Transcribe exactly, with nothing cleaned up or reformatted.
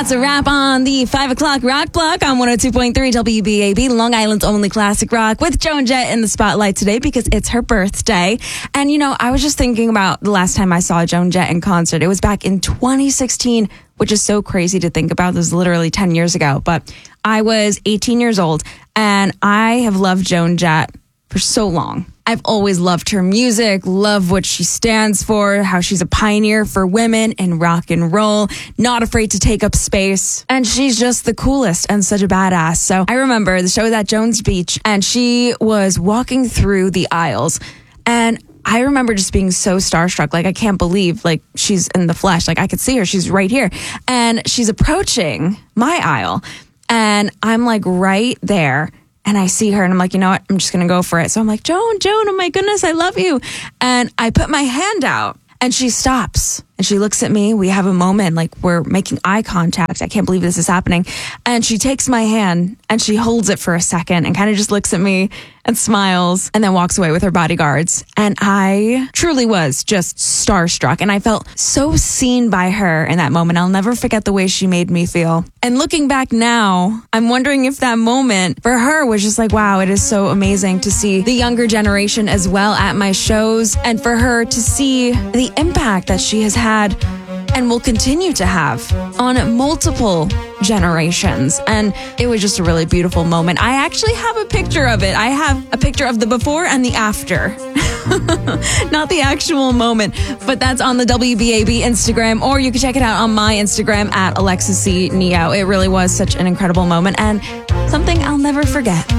That's a wrap on the five o'clock rock block on one oh two point three W B A B, Long Island's only classic rock, with Joan Jett in the spotlight today because it's her birthday. And, you know, I was just thinking about the last time I saw Joan Jett in concert. It was back in twenty sixteen, which is so crazy to think about. This is literally ten years ago. But I was eighteen years old, and I have loved Joan Jett for so long. I've always loved her music, love what she stands for, how she's a pioneer for women in rock and roll, not afraid to take up space. And she's just the coolest and such a badass. So I remember the show was at Jones Beach, and she was walking through the aisles. And I remember just being so starstruck. Like, I can't believe, like, she's in the flesh. Like, I could see her. She's right here. And she's approaching my aisle. And I'm, like, right there. And I see her and I'm like, you know what? I'm just going to go for it. So I'm like, Joan, Joan, oh my goodness, I love you. And I put my hand out and she stops and she looks at me. We have a moment, like we're making eye contact. I can't believe this is happening. And she takes my hand and she holds it for a second and kind of just looks at me and smiles and then walks away with her bodyguards. And I truly was just starstruck. And I felt so seen by her in that moment. I'll never forget the way she made me feel. And looking back now, I'm wondering if that moment for her was just like, wow, it is so amazing to see the younger generation as well at my shows, and for her to see the impact that she has had and will continue to have on multiple generations. And it was just a really beautiful moment. I actually have a picture of it. I have a picture of the before and the after. Not the actual moment, but that's on the W B A B Instagram, or you can check it out on my Instagram at Alexis C. Neo. It really was such an incredible moment and something I'll never forget.